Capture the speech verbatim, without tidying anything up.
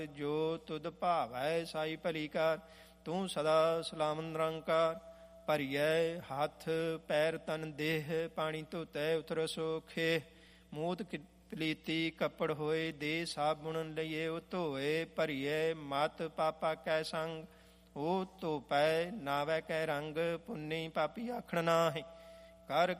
ਜੋ ਤੁਧ ਭਾਵੈ ਸਾਈ ਭਲੀ ਕਾਰ। ਤੂੰ ਸਦਾ ਸਲਾਮ ਨਿਰੰਕਾਰ। ਭਰੀਐ ਹੱਥ ਪੈਰ ਤਨ ਦੇਹ ਪਾਣੀ ਧੋਤੈ ਉਤਰ ਸੋਖੇ। ਮੂਤ ਪਲੀਤੀ ਕੱਪੜ ਹੋਏ ਦੇ ਸਾਬੁਣ ਲਈਏ ਉਹ ਧੋਏ। ਭਰੀਐ ਮਤ ਪਾਪਾ ਕੈ ਸੰਗ ਉਹ ਧੋਪੈ ਨਾਵੈ ਕੈ ਰੰਗ। ਪੁੰਨੀ ਪਾਪੀ ਆਖਣ ਨਾਹੀਂ ਕਰ